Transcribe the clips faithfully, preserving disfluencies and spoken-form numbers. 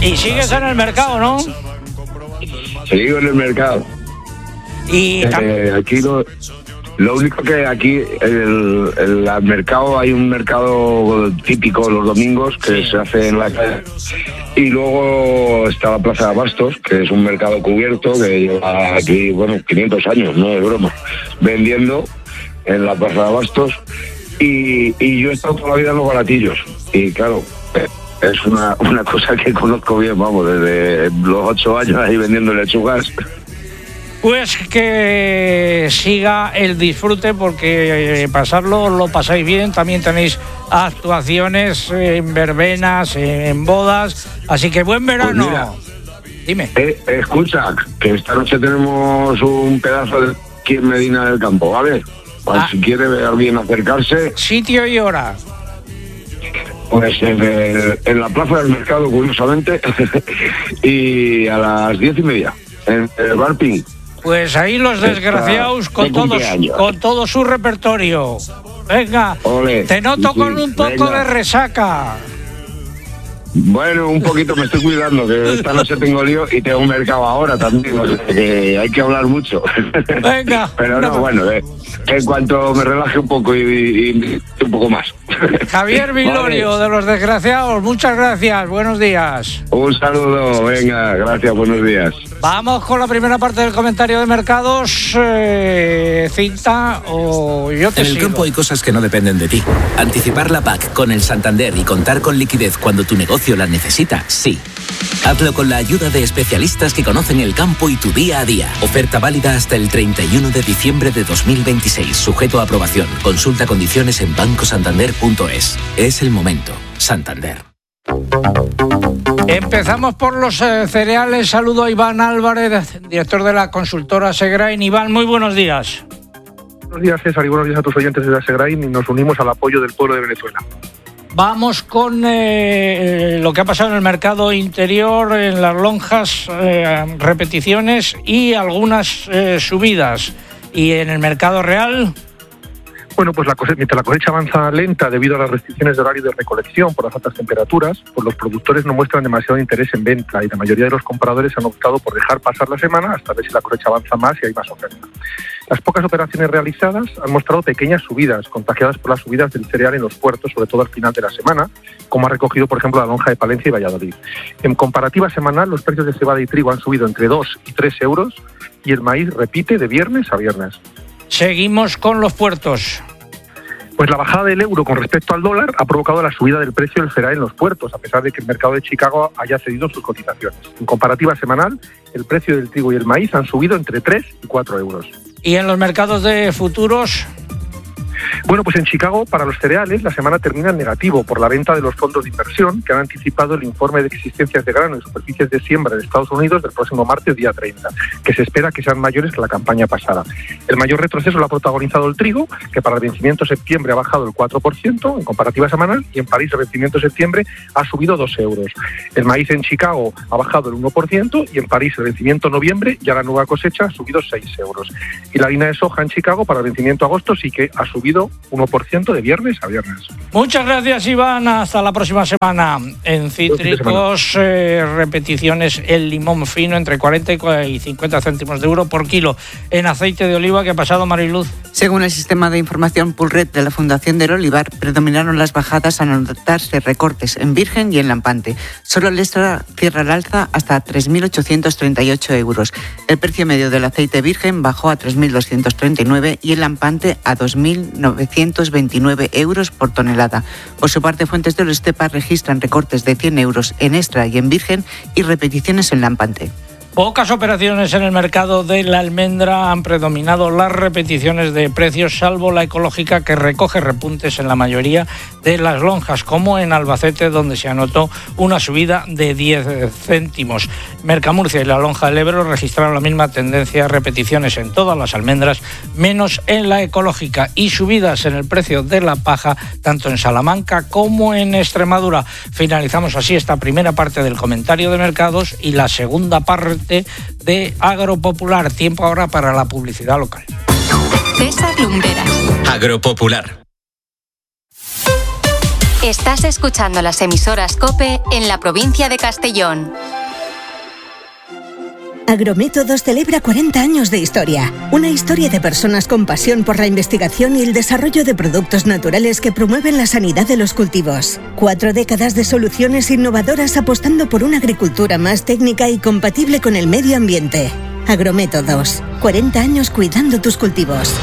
Y sigues en el mercado, ¿no? Sigo en el mercado. Y eh, aquí lo, lo único que aquí el, el, el mercado, hay un mercado típico los domingos que sí. se hace en la calle, y luego está la Plaza de Abastos, que es un mercado cubierto que lleva aquí, bueno, quinientos años, no es broma, vendiendo en la Plaza de Abastos, y, y yo he estado toda la vida en los baratillos, y claro, es una, una cosa que conozco bien, vamos, desde los ocho años ahí vendiendo lechugas. Pues que siga el disfrute, porque pasarlo lo pasáis bien. También tenéis actuaciones en verbenas, en bodas, así que buen verano. Pues mira, dime. Eh, escucha, que esta noche tenemos un pedazo de aquí en Medina del Campo, ¿vale? Pues ah. si quiere ver a alguien acercarse. Sitio y hora. Pues en, el, en la Plaza del Mercado, curiosamente, y a las diez y media, en el Bar Pink. Pues ahí los desgraciados con todos, con todo su repertorio. Venga, Ole, te noto sí, con un poco venga. de resaca. Bueno, un poquito me estoy cuidando, que esta noche tengo lío y tengo un mercado ahora también, o sea que hay que hablar mucho. Venga. Pero no, no bueno, eh, en cuanto me relaje un poco y, y, y un poco más. Javier Vilorio, vale. de Los Desgraciados, muchas gracias, buenos días. Un saludo, venga, gracias, buenos días. Vamos con la primera parte del comentario de mercados. Eh, cinta o yo te En el sigo. campo hay cosas que no dependen de ti. Anticipar la P A C con el Santander y contar con liquidez cuando tu negocio la necesita, sí. Hazlo con la ayuda de especialistas que conocen el campo y tu día a día. Oferta válida hasta el treinta y uno de diciembre de dos mil veintiséis, sujeto a aprobación. Consulta condiciones en banco santander punto es. Es el momento. Santander. Empezamos por los eh, cereales. Saludo a Iván Álvarez, director de la consultora Segrain. Iván, muy buenos días. Buenos días, César, y buenos días a tus oyentes de la Segrain, y nos unimos al apoyo del pueblo de Venezuela. Vamos con eh, lo que ha pasado en el mercado interior, en las lonjas, eh, repeticiones y algunas eh, subidas. Y en el mercado real... Bueno, pues la cosecha, mientras la cosecha avanza lenta debido a las restricciones de horario de recolección por las altas temperaturas, pues los productores no muestran demasiado interés en venta y la mayoría de los compradores han optado por dejar pasar la semana hasta ver si la cosecha avanza más y hay más oferta. Las pocas operaciones realizadas han mostrado pequeñas subidas, contagiadas por las subidas del cereal en los puertos, sobre todo al final de la semana, como ha recogido, por ejemplo, la lonja de Palencia y Valladolid. En comparativa semanal, los precios de cebada y trigo han subido entre dos y tres euros y el maíz repite de viernes a viernes. Seguimos con los puertos. Pues la bajada del euro con respecto al dólar ha provocado la subida del precio del cereal en los puertos, a pesar de que el mercado de Chicago haya cedido sus cotizaciones. En comparativa semanal, el precio del trigo y el maíz han subido entre tres y cuatro euros. ¿Y en los mercados de futuros? Bueno, pues en Chicago, para los cereales, la semana termina en negativo por la venta de los fondos de inversión que han anticipado el informe de existencias de grano y superficies de siembra de Estados Unidos del próximo martes, día treinta, que se espera que sean mayores que la campaña pasada. El mayor retroceso lo ha protagonizado el trigo, que para el vencimiento de septiembre ha bajado el cuatro por ciento en comparativa semanal, y en París el vencimiento de septiembre ha subido dos euros. El maíz en Chicago ha bajado el uno por ciento y en París el vencimiento noviembre, ya la nueva cosecha, ha subido seis euros. Y la harina de soja en Chicago para el vencimiento agosto sí que ha subido uno por ciento de viernes a viernes. Muchas gracias, Iván. Hasta la próxima semana. En cítricos, eh, repeticiones, el limón fino entre cuarenta y cincuenta céntimos de euro por kilo. En aceite de oliva, ¿qué ha pasado, Mariluz? Según el sistema de información Pulred de la Fundación del Olivar, predominaron las bajadas al notarse recortes en virgen y en lampante. Solo el extra cierra al alza hasta tres mil ochocientos treinta y ocho euros. El precio medio del aceite virgen bajó a tres mil doscientos treinta y nueve y el lampante a dos mil novecientos veintinueve euros por tonelada. Por su parte, fuentes de Estepa registran recortes de cien euros en extra y en virgen y repeticiones en lampante. Pocas operaciones en el mercado de la almendra, han predominado las repeticiones de precios, salvo la ecológica, que recoge repuntes en la mayoría de las lonjas, como en Albacete, donde se anotó una subida de diez céntimos. Mercamurcia y la lonja del Ebro registraron la misma tendencia, repeticiones en todas las almendras, menos en la ecológica, y subidas en el precio de la paja, tanto en Salamanca como en Extremadura. Finalizamos así esta primera parte del comentario de mercados y la segunda parte de Agropopular. Tiempo ahora para la publicidad local. César Lumbreras. Agropopular. Estás escuchando las emisoras COPE en la provincia de Castellón. Agrométodos celebra cuarenta años de historia. Una historia de personas con pasión por la investigación y el desarrollo de productos naturales que promueven la sanidad de los cultivos. Cuatro décadas de soluciones innovadoras apostando por una agricultura más técnica y compatible con el medio ambiente. Agrométodos. cuarenta años cuidando tus cultivos.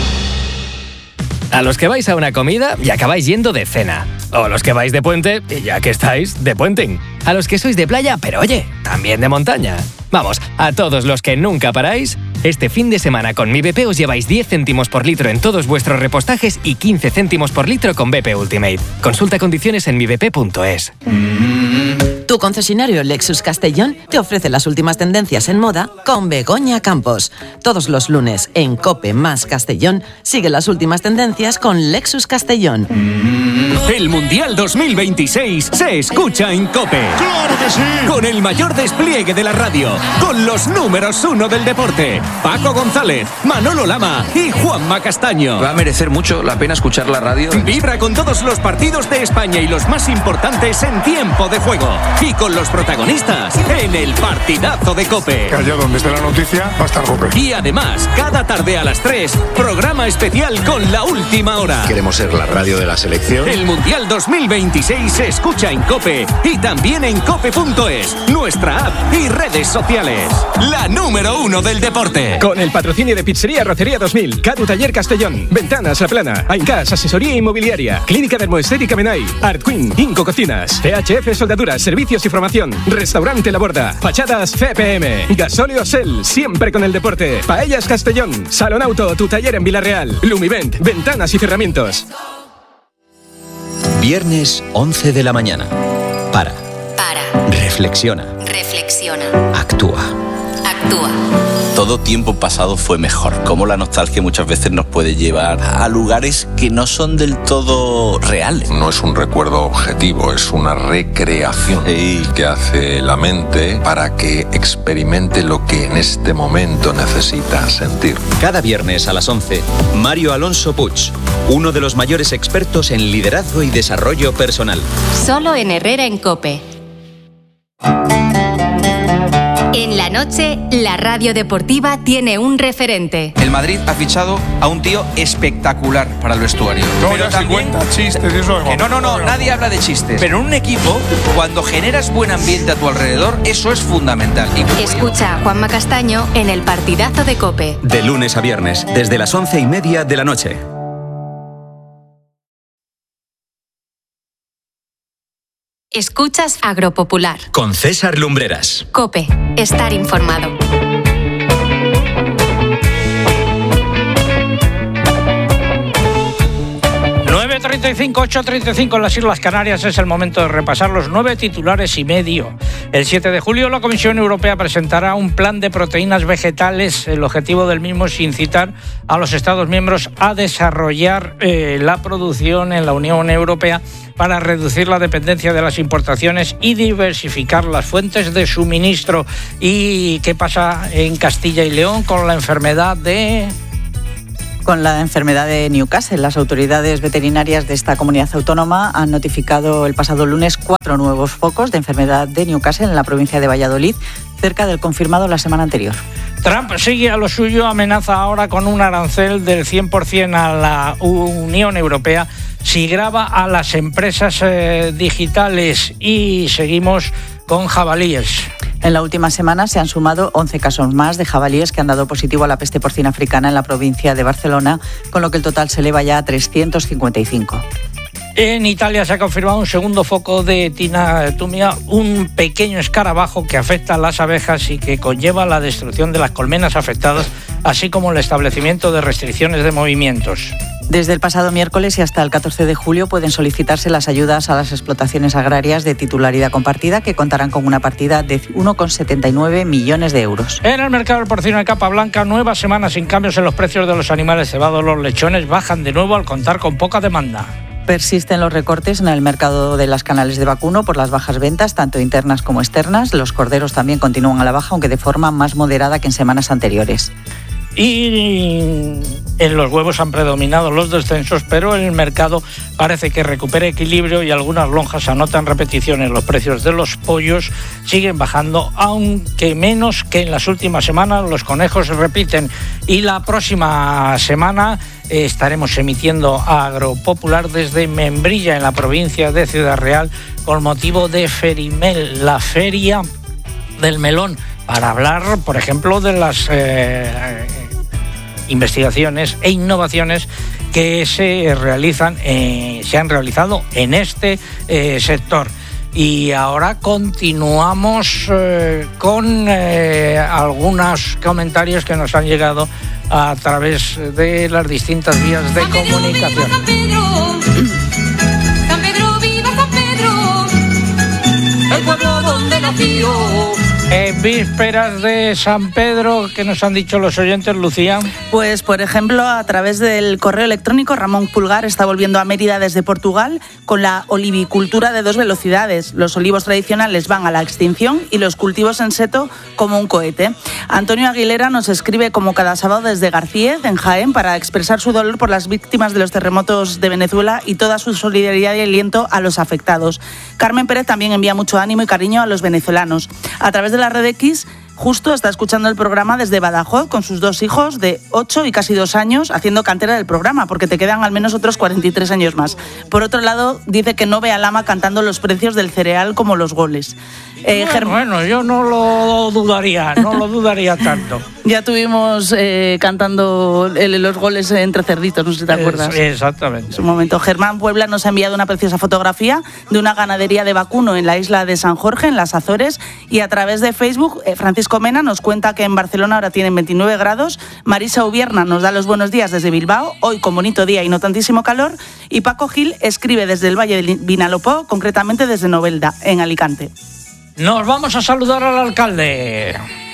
A los que vais a una comida y acabáis yendo de cena. O los que vais de puente y ya que estáis, de puenting. A los que sois de playa, pero oye, también de montaña. Vamos, a todos los que nunca paráis, este fin de semana con Mi B P os lleváis diez céntimos por litro en todos vuestros repostajes y quince céntimos por litro con B P Ultimate. Consulta condiciones en mi b p punto es. Tu concesionario Lexus Castellón te ofrece las últimas tendencias en moda con Begoña Campos. Todos los lunes en COPE más Castellón sigue las últimas tendencias con Lexus Castellón. El Mundial dos mil veintiséis se escucha en COPE. ¡Claro que sí! Con el mayor despliegue de la radio, con los números uno del deporte, Paco González, Manolo Lama y Juanma Castaño. Va a merecer mucho la pena escuchar la radio. Vibra con todos los partidos de España y los más importantes en tiempo de juego. Y con los protagonistas en el partidazo de COPE. Que allá donde esté la noticia va a estar COPE. Y además, cada tarde a las tres, programa especial con la última hora. Queremos ser la radio de la selección. El Mundial dos mil veintiséis se escucha en COPE y también en cope punto es, nuestra app y redes sociales. La número uno del deporte. Con el patrocinio de Pizzería Rocería dos mil, Cadu Taller Castellón, Ventanas La Plana, Aincas Asesoría Inmobiliaria, Clínica Dermoestética Menai, Art Queen, Inco Cocinas, T H F Soldaduras, Servicios y Formación, Restaurante La Borda, Fachadas C P M, Gasóleo Sel, siempre con el deporte, Paellas Castellón, Salón Auto, tu taller en Villarreal, Lumivent, Ventanas y Cerramientos. Viernes once de la mañana. Para. Para. Reflexiona. Reflexiona. Actúa. Actúa. Todo tiempo pasado fue mejor. Cómo la nostalgia muchas veces nos puede llevar a lugares que no son del todo reales. No es un recuerdo objetivo, es una recreación sí. que hace la mente para que experimente lo que en este momento necesita sentir. Cada viernes a las once, Mario Alonso Puig, uno de los mayores expertos en liderazgo y desarrollo personal. Solo en Herrera en COPE. En la noche, la radio deportiva tiene un referente. El Madrid ha fichado a un tío espectacular para el vestuario. No, pero ya también cuenta chistes y eso. Que no, no, no, nadie habla de chistes. Pero en un equipo, cuando generas buen ambiente a tu alrededor, eso es fundamental. Y... Escucha a Juanma Castaño en el partidazo de COPE. De lunes a viernes, desde las once y media de la noche. Escuchas Agropopular. Con César Lumbreras. COPE. Estar informado. nueve treinta y cinco, ocho treinta y cinco en las Islas Canarias. Es el momento de repasar los nueve titulares y medio. El siete de julio la Comisión Europea presentará un plan de proteínas vegetales. El objetivo del mismo es incitar a los Estados miembros a desarrollar eh, la producción en la Unión Europea para reducir la dependencia de las importaciones y diversificar las fuentes de suministro. ¿Y qué pasa en Castilla y León con la enfermedad de...? Con la enfermedad de Newcastle, las autoridades veterinarias de esta comunidad autónoma han notificado el pasado lunes cuatro nuevos focos de enfermedad de Newcastle en la provincia de Valladolid, cerca del confirmado la semana anterior. Trump sigue a lo suyo, amenaza ahora con un arancel del cien por ciento a la Unión Europea si grava a las empresas eh, digitales. Y seguimos con jabalíes. En la última semana se han sumado once casos más de jabalíes que han dado positivo a la peste porcina africana en la provincia de Barcelona, con lo que el total se eleva ya a trescientos cincuenta y cinco. En Italia se ha confirmado un segundo foco de Tina Tumia, un pequeño escarabajo que afecta a las abejas y que conlleva la destrucción de las colmenas afectadas, así como el establecimiento de restricciones de movimientos. Desde el pasado miércoles y hasta el catorce de julio pueden solicitarse las ayudas a las explotaciones agrarias de titularidad compartida, que contarán con una partida de uno coma setenta y nueve millones de euros. En el mercado del porcino de capa blanca, nuevas semanas sin cambios en los precios de los animales cebados. Los lechones bajan de nuevo al contar con poca demanda. Persisten los recortes en el mercado de las canales de vacuno por las bajas ventas, tanto internas como externas. Los corderos también continúan a la baja, aunque de forma más moderada que en semanas anteriores. y en los huevos han predominado los descensos, pero el mercado parece que recupera equilibrio y algunas lonjas anotan repeticiones. Los precios de los pollos siguen bajando, aunque menos que en las últimas semanas. Los conejos repiten y la próxima semana eh, estaremos emitiendo Agropopular desde Membrilla, en la provincia de Ciudad Real, con motivo de Ferimel, la feria del melón, para hablar, por ejemplo, de las eh, investigaciones e innovaciones que se realizan, eh, se han realizado en este eh, sector. Y ahora continuamos eh, con eh, algunos comentarios que nos han llegado a través de las distintas vías de comunicación. San Pedro, San Pedro, viva San Pedro, el pueblo donde nació. En vísperas de San Pedro, ¿qué nos han dicho los oyentes, Lucía? Pues, por ejemplo, a través del correo electrónico, Ramón Pulgar está volviendo a Mérida desde Portugal con la olivicultura de dos velocidades. Los olivos tradicionales van a la extinción y los cultivos en seto como un cohete. Antonio Aguilera nos escribe como cada sábado desde García, en Jaén, para expresar su dolor por las víctimas de los terremotos de Venezuela y toda su solidaridad y aliento a los afectados. Carmen Pérez también envía mucho ánimo y cariño a los venezolanos. A través de la red X, justo está escuchando el programa desde Badajoz con sus dos hijos de ocho y casi dos años haciendo cantera del programa, porque te quedan al menos otros cuarenta y tres años más. Por otro lado, dice que no ve a Lama cantando los precios del cereal como los goles. Eh, bueno, bueno, yo no lo dudaría, no lo dudaría tanto. Ya tuvimos eh, cantando el, los goles entre cerditos, no sé si te acuerdas. Es, exactamente. Es un momento. Germán Puebla nos ha enviado una preciosa fotografía de una ganadería de vacuno en la isla de San Jorge, en las Azores, y a través de Facebook, eh, Francisco Mena nos cuenta que en Barcelona ahora tienen veintinueve grados, Marisa Ubierna nos da los buenos días desde Bilbao, hoy con bonito día y no tantísimo calor, y Paco Gil escribe desde el Valle de Vinalopó, concretamente desde Novelda, en Alicante. Nos vamos a saludar al alcalde.